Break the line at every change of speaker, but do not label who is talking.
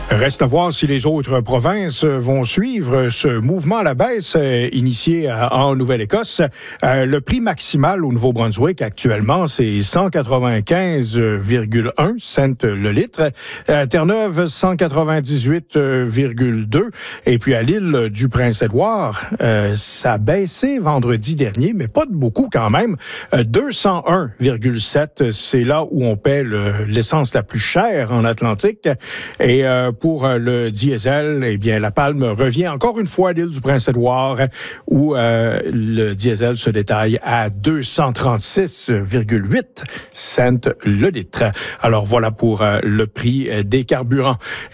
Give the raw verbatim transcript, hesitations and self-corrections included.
Reste à voir si les autres provinces vont suivre ce mouvement à la baisse euh, initié euh, en Nouvelle-Écosse. Euh, le prix maximal au Nouveau-Brunswick actuellement, c'est cent quatre-vingt-quinze virgule un cents le litre. À Terre-Neuve, cent quatre-vingt-dix-huit virgule deux. Et puis à l'île du Prince-Édouard, euh, ça a baissé vendredi dernier, mais pas de beaucoup quand même. Euh, deux cent un virgule sept, c'est là où on paie le, l'essence la plus chère en Atlantique. Et euh, pour le diesel, eh bien, la palme revient encore une fois à l'île du Prince-Édouard, où euh, le diesel se détaille à deux cent trente-six virgule huit cents le litre. Alors voilà pour euh, le prix des carburants.